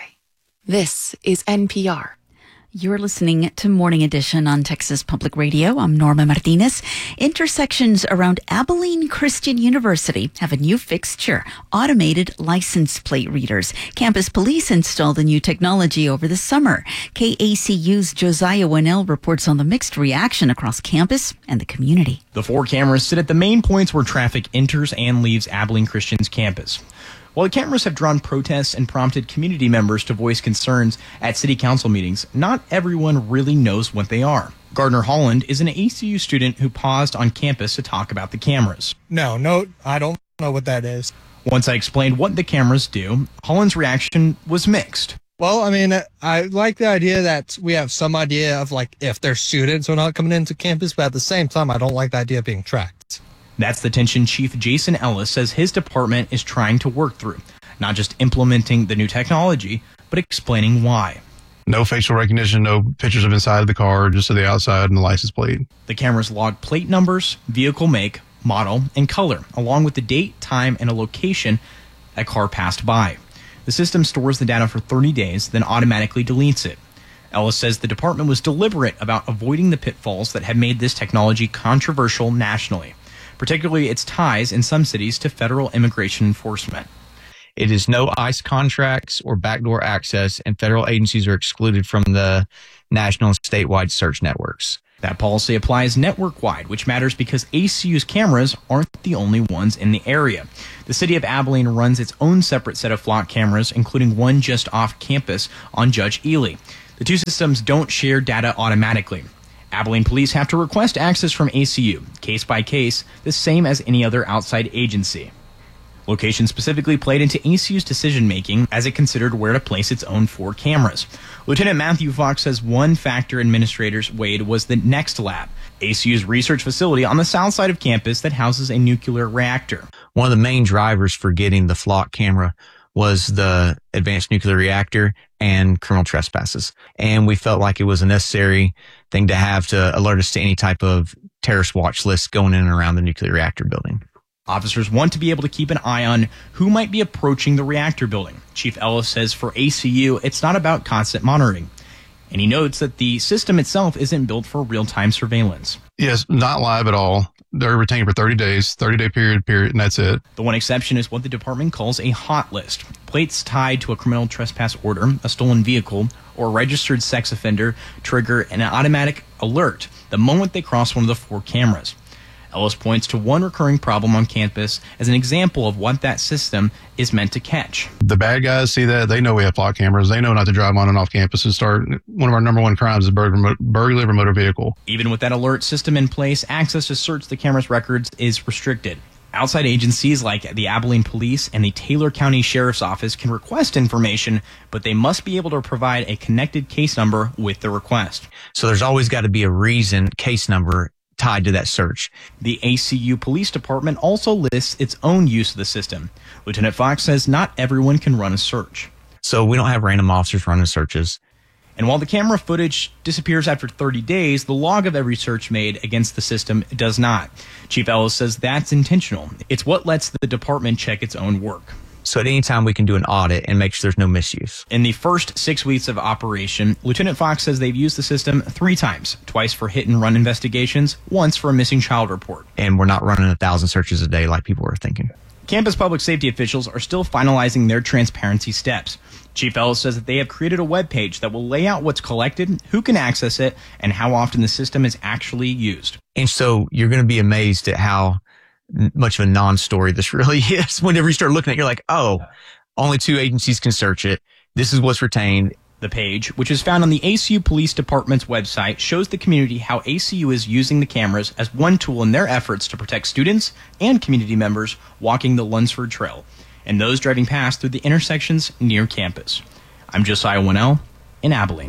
Speaker 25: This is NPR.
Speaker 5: You're listening to Morning Edition on Texas Public Radio. I'm Norma Martinez. Intersections around Abilene Christian University have a new fixture, automated license plate readers. Campus police installed the new technology over the summer. KACU's Josiah Winnell reports on the mixed reaction across campus and the community.
Speaker 1: The 4 cameras sit at the main points where traffic enters and leaves Abilene Christian's campus. While the cameras have drawn protests and prompted community members to voice concerns at city council meetings, not everyone really knows what they are. Gardner Holland is an ACU student who paused on campus to talk about the cameras.
Speaker 13: No, I don't know what that is.
Speaker 1: Once I explained what the cameras do, Holland's reaction was mixed.
Speaker 13: Well, I mean, I like the idea that we have some idea of, like, if their students are not coming into campus, but at the same time, I don't like the idea of being tracked.
Speaker 1: That's the tension Chief Jason Ellis says his department is trying to work through, not just implementing the new technology, but explaining why.
Speaker 15: No facial recognition, no pictures of inside of the car, just of the outside and the license plate.
Speaker 1: The cameras log plate numbers, vehicle make, model, and color, along with the date, time, and a location a car passed by. The system stores the data for 30 days, then automatically deletes it. Ellis says the department was deliberate about avoiding the pitfalls that had made this technology controversial nationally, particularly its ties in some cities to federal immigration enforcement.
Speaker 16: It is no ICE contracts or backdoor access, and federal agencies are excluded from the national and statewide search networks.
Speaker 1: That policy applies network-wide, which matters because ACU's cameras aren't the only ones in the area. The city of Abilene runs its own separate set of flock cameras, including one just off campus on Judge Ely. The two systems don't share data automatically. Abilene police have to request access from ACU, case by case, the same as any other outside agency. Location specifically played into ACU's decision-making as it considered where to place its own 4 cameras. Lieutenant Matthew Fox says one factor administrators weighed was the Next Lab, ACU's research facility on the south side of campus that houses a nuclear reactor.
Speaker 16: One of the main drivers for getting the flock camera was the advanced nuclear reactor and criminal trespasses. And we felt like it was a necessary thing to have to alert us to any type of terrorist watch list going in and around the nuclear reactor building.
Speaker 1: Officers want to be able to keep an eye on who might be approaching the reactor building. Chief Ellis says for ACU, it's not about constant monitoring. And he notes that the system itself isn't built for real-time surveillance.
Speaker 15: Yes, not live at all. They're retained for 30 days, 30-day period, and that's it.
Speaker 1: The one exception is what the department calls a hot list. Plates tied to a criminal trespass order, a stolen vehicle, or a registered sex offender trigger an automatic alert the moment they cross one of the 4 cameras. Ellis points to one recurring problem on campus as an example of what that system is meant to catch.
Speaker 15: The bad guys see that. They know we have flock cameras. They know not to drive on and off campus and start. One of our number one crimes is burglary of a motor vehicle.
Speaker 1: Even with that alert system in place, access to search the camera's records is restricted. Outside agencies like the Abilene Police and the Taylor County Sheriff's Office can request information, but they must be able to provide a connected case number with the request.
Speaker 16: So there's always got to be a reason case number tied to that search.
Speaker 1: The ACU Police Department also lists its own use of the system. Lieutenant Fox says not everyone can run a search.
Speaker 16: So we don't have random officers running searches.
Speaker 1: And while the camera footage disappears after 30 days, the log of every search made against the system does not. Chief Ellis says that's intentional. It's what lets the department check its own work.
Speaker 16: So at any time we can do an audit and make sure there's no misuse.
Speaker 1: In the first 6 weeks of operation, Lieutenant Fox says they've used the system 3 times, twice for hit-and-run investigations, once for a missing child report.
Speaker 16: And we're not running 1,000 searches a day like people were thinking.
Speaker 1: Campus public safety officials are still finalizing their transparency steps. Chief Ellis says that they have created a web page that will lay out what's collected, who can access it, and how often the system is actually used.
Speaker 16: And so you're going to be amazed at how much of a non-story this really is. Whenever you start looking at it, you're like, oh, only 2 agencies can search it. This is what's retained.
Speaker 1: The page, which is found on the ACU Police Department's website, shows the community how ACU is using the cameras as one tool in their efforts to protect students and community members walking the Lunsford Trail and those driving past through the intersections near campus. I'm Josiah Winnell in Abilene.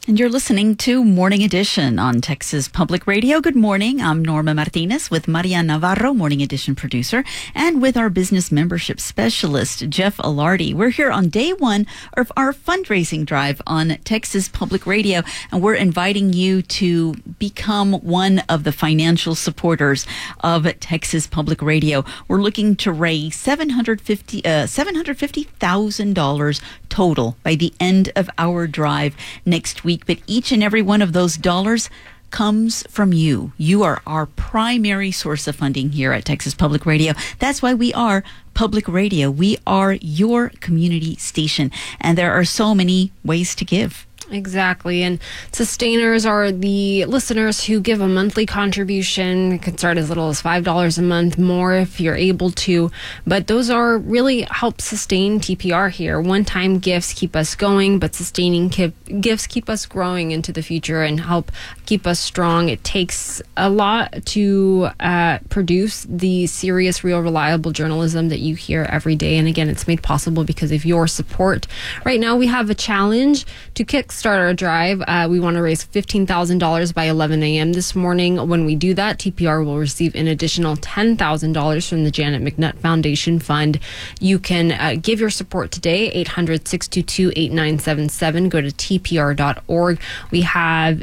Speaker 5: And you're listening to Morning Edition on Texas Public Radio. Good morning. I'm Norma Martinez with Maria Navarro, Morning Edition producer, and with our business membership specialist, Jeff Alardi. We're here on day one of our fundraising drive on Texas Public Radio, and we're inviting you to become one of the financial supporters of Texas Public Radio. We're looking to raise $750,000 total by the end of our drive next week. But each and every one of those dollars comes from you. You are our primary source of funding here at Texas Public Radio. That's why we are public radio. We are your community station. And there are so many ways to give.
Speaker 8: Exactly. And sustainers are the listeners who give a monthly contribution. It can start as little as $5 a month, more if you're able to. But those are really help sustain TPR here. One-time gifts keep us going, but sustaining gifts keep us growing into the future and help keep us strong. It takes a lot to produce the serious, real, reliable journalism that you hear every day. And again, it's made possible because of your support. Right now, we have a challenge to kickstart our drive. We want to raise $15,000 by 11 a.m. this morning. When we do that, TPR will receive an additional $10,000 from the Janet McNutt Foundation Fund. You can give your support today, 800-622-8977. Go to tpr.org. We have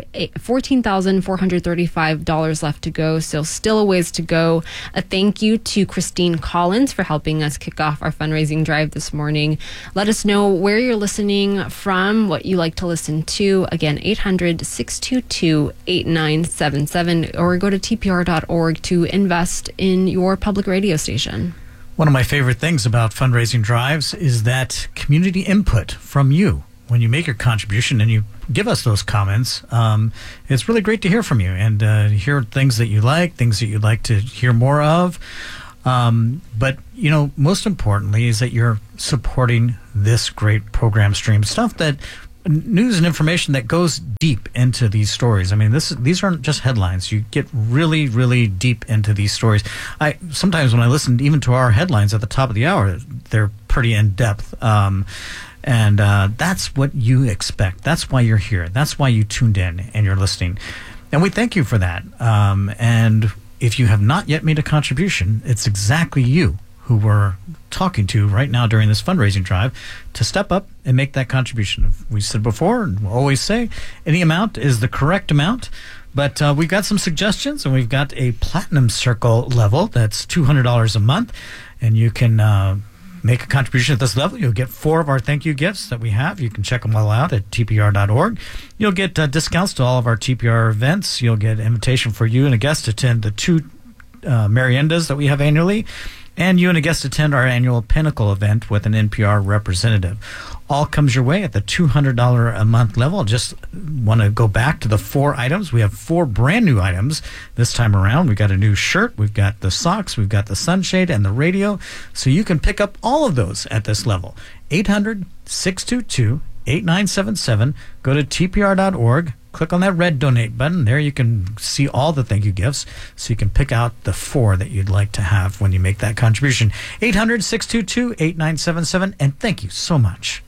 Speaker 8: $14,435 left to go, so still a ways to go. A thank you to Christine Collins for helping us kick off our fundraising drive this morning. Let us know where you're listening from, what you like to listen to. Again, 800-622-8977, or go to tpr.org to invest in your public radio station.
Speaker 4: One of my favorite things about fundraising drives is that community input from you. When you make your contribution and you give us those comments, it's really great to hear from you and hear things that you like, things that you'd like to hear more of. But, you know, most importantly is that you're supporting this great program stream, stuff that news and information that goes deep into these stories. I mean, these aren't just headlines. You get really, really deep into these stories. Sometimes when I listen even to our headlines at the top of the hour, they're pretty in-depth. And that's what you expect. That's why you're here. That's why you tuned in and you're listening. And we thank you for that. And if you have not yet made a contribution, it's exactly you who we're talking to right now during this fundraising drive to step up and make that contribution. We said before, and we'll always say, any amount is the correct amount. But we've got some suggestions, and we've got a Platinum Circle level that's $200 a month, and you can make a contribution at this level. You'll get 4 of our thank you gifts that we have. You can check them all out at tpr.org. You'll get discounts to all of our TPR events. You'll get an invitation for you and a guest to attend the 2 meriendas that we have annually. And you and a guest attend our annual Pinnacle event with an NPR representative. All comes your way at the $200 a month level. Just want to go back to the 4 items. We have 4 brand new items this time around. We've got a new shirt, we've got the socks, we've got the sunshade, and the radio. So you can pick up all of those at this level. 800-622-8977. Go to tpr.org. Click on that red donate button. There you can see all the thank you gifts, so you can pick out the 4 that you'd like to have when you make that contribution. 800-622-8977, and thank you so much.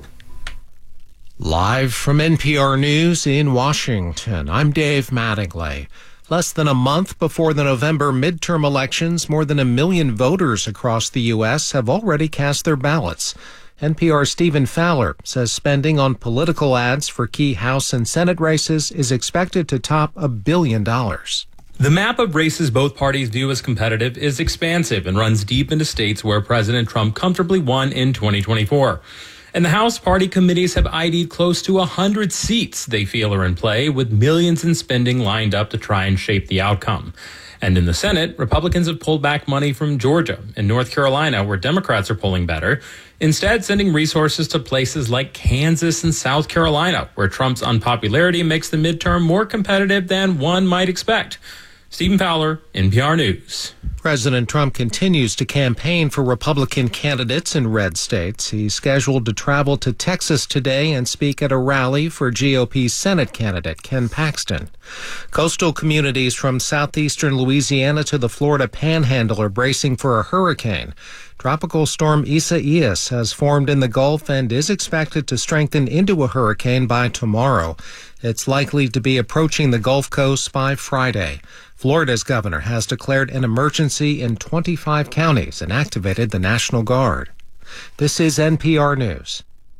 Speaker 17: Live from NPR News in Washington, I'm Dave Mattingly. Less than a month before the November midterm elections, more than 1 million voters across the U.S. have already cast their ballots. NPR's Stephen Fowler says spending on political ads for key House and Senate races is expected to top $1 billion.
Speaker 19: The map of races both parties view as competitive is expansive and runs deep into states where President Trump comfortably won in 2024. And the House party committees have ID'd close to 100 seats they feel are in play, with millions in spending lined up to try and shape the outcome. And in the Senate, Republicans have pulled back money from Georgia and North Carolina, where Democrats are pulling better, instead sending resources to places like Kansas and South Carolina, where Trump's unpopularity makes the midterm more competitive than one might expect. Stephen Fowler, NPR News.
Speaker 17: President Trump continues to campaign for Republican candidates in red states. He's scheduled to travel to Texas today and speak at a rally for GOP Senate candidate Ken Paxton. Coastal communities from southeastern Louisiana to the Florida Panhandle are bracing for a hurricane. Tropical storm Isaias has formed in the Gulf and is expected to strengthen into a hurricane by tomorrow. It's likely to be approaching the Gulf Coast by Friday. Florida's governor has declared an emergency in 25 counties and activated the National Guard. This is NPR News.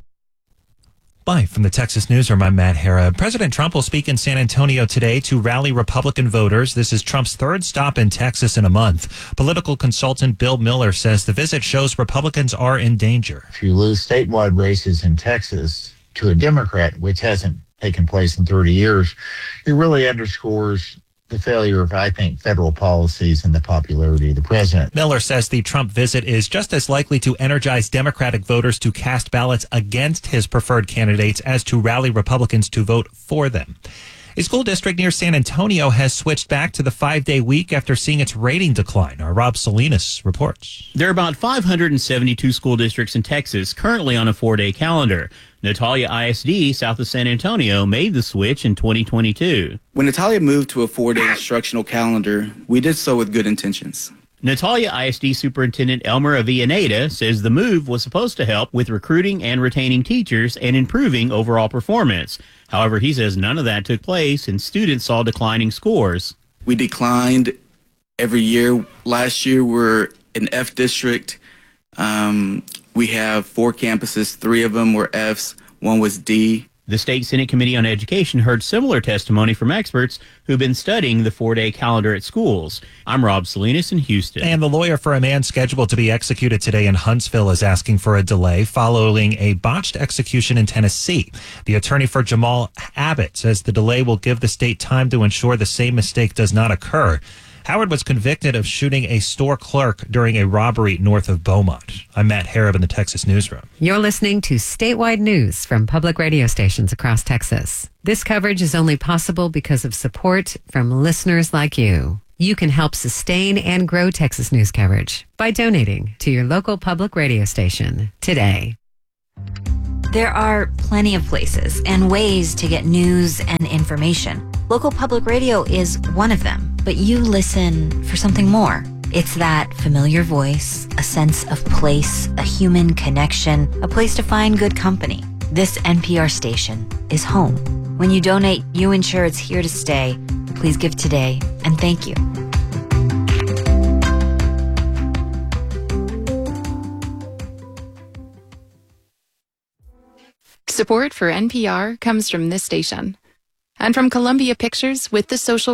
Speaker 18: Live from the Texas Newsroom, I'm Matt Hara. President Trump will speak in San Antonio today to rally Republican voters. This is Trump's third stop in Texas in a month. Political consultant Bill Miller says the visit shows Republicans are in danger.
Speaker 20: If you lose statewide races in Texas to a Democrat, which hasn't taken place in 30 years, it really underscores the failure of, I think, federal policies and the popularity of the president.
Speaker 18: Miller says the Trump visit is just as likely to energize Democratic voters to cast ballots against his preferred candidates as to rally Republicans to vote for them. A school district near San Antonio has switched back to the 5-day week after seeing its rating decline. Our Rob Salinas reports.
Speaker 22: There are about 572 school districts in Texas currently on a 4-day calendar. Natalia ISD, south of San Antonio, made the switch in 2022.
Speaker 23: When Natalia moved to a 4-day instructional calendar, we did so with good intentions.
Speaker 22: Natalia ISD Superintendent Elmer Avellaneda says the move was supposed to help with recruiting and retaining teachers and improving overall performance. However, he says none of that took place and students saw declining scores.
Speaker 23: We declined every year. Last year, we're an F district. We have 4 campuses. 3 of them were Fs. 1 was D.
Speaker 22: The State Senate Committee on Education heard similar testimony from experts who've been studying the 4-day calendar at schools. I'm Rob Salinas in Houston.
Speaker 18: And the lawyer for a man scheduled to be executed today in Huntsville is asking for a delay following a botched execution in Tennessee. The attorney for Jamal Abbott says the delay will give the state time to ensure the same mistake does not occur. Howard was convicted of shooting a store clerk during a robbery north of Beaumont. I'm Matt Harab in the Texas Newsroom.
Speaker 24: You're listening to statewide news from public radio stations across Texas. This coverage is only possible because of support from listeners like you. You can help sustain and grow Texas news coverage by donating to your local public radio station today.
Speaker 26: There are plenty of places and ways to get news and information. Local public radio is one of them, but you listen for something more. It's that familiar voice, a sense of place, a human connection, a place to find good company. This NPR station is home. When you donate, you ensure it's here to stay. Please give today, and thank you.
Speaker 25: Support for NPR comes from this station and from Columbia Pictures with the social